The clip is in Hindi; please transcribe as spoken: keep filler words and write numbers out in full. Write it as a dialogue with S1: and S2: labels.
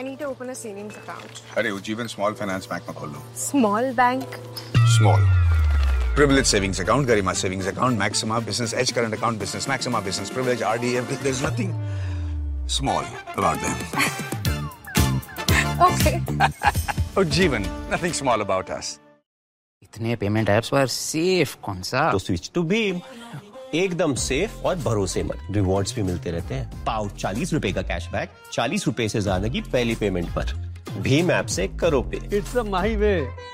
S1: I need to open a savings account.
S2: अरे उज्जीवन स्मॉल फाइनेंस बैंक में खोल लो.
S1: Small bank.
S2: Small. Privilege savings account, Garima savings account, Maxima business edge current account, business Maxima business privilege, R D F. There's nothing small about them.
S1: Okay.
S2: Ujjivan, nothing small about us.
S3: इतने पेमेंट ऐप्स पर सेफ कौन सा?
S4: तो स्विच टू भीम. एकदम सेफ और भरोसेमंद. रिवॉर्ड्स भी मिलते रहते हैं. पाओ चालीस रुपए का कैशबैक चालीस रुपए से ज्यादा की पहली पेमेंट पर. भीम ऐप से करो पे.
S5: It's a Mahi way.